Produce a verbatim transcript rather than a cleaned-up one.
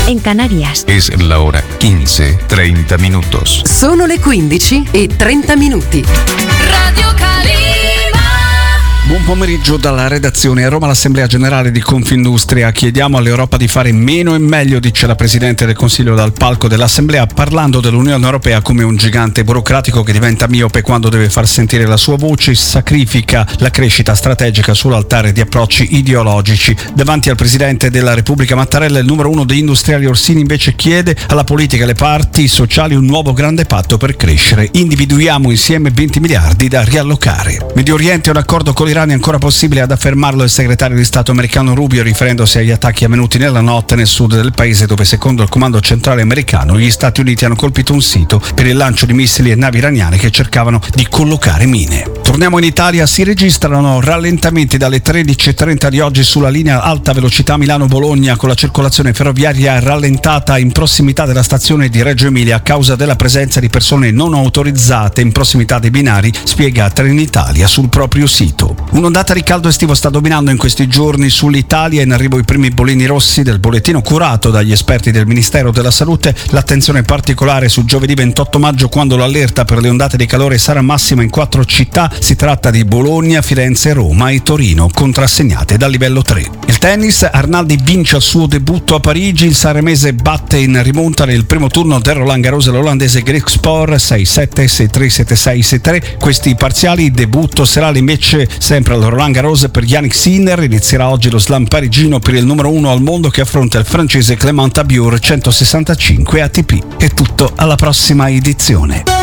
en Canarias. Es la hora quince, treinta minutos. Sono le quindici e trenta minuti. Radio Calima. Buon pomeriggio dalla redazione. A Roma l'Assemblea Generale di Confindustria. Chiediamo all'Europa di fare meno e meglio, dice la Presidente del Consiglio dal palco dell'Assemblea, parlando dell'Unione Europea come un gigante burocratico che diventa miope quando deve far sentire la sua voce, sacrifica la crescita strategica sull'altare di approcci ideologici. Davanti al Presidente della Repubblica Mattarella, il numero uno degli industriali Orsini invece chiede alla politica e alle parti sociali un nuovo grande patto per crescere. Individuiamo insieme venti miliardi da riallocare. Medio Oriente, un accordo con l'Iran è ancora possibile, ad affermarlo il segretario di Stato americano Rubio, riferendosi agli attacchi avvenuti nella notte nel sud del paese, dove secondo il comando centrale americano gli Stati Uniti hanno colpito un sito per il lancio di missili e navi iraniane che cercavano di collocare mine. Torniamo in Italia. Si registrano rallentamenti dalle tredici e trenta di oggi sulla linea alta velocità Milano-Bologna, con la circolazione ferroviaria rallentata in prossimità della stazione di Reggio Emilia a causa della presenza di persone non autorizzate in prossimità dei binari, spiega Trenitalia sul proprio sito. Un'ondata di caldo estivo sta dominando in questi giorni sull'Italia. In arrivo i primi bollini rossi del bollettino curato dagli esperti del Ministero della Salute. L'attenzione particolare su giovedì ventotto maggio, quando l'allerta per le ondate di calore sarà massima in quattro città. Si tratta di Bologna, Firenze, Roma e Torino, contrassegnate dal livello tre. Il tennis, Arnaldi vince al suo debutto a Parigi. Il sanremese batte in rimonta nel primo turno del Roland Garros l'olandese Griekspoor sei sette, sei tre, sette sei, sei tre. Questi parziali. Debutto serale invece sempre al Roland Garros per Yannick Sinner. Inizierà oggi lo slam parigino per il numero uno al mondo che affronta il francese Clément Abiur, centosessantacinque A T P. È tutto, alla prossima edizione.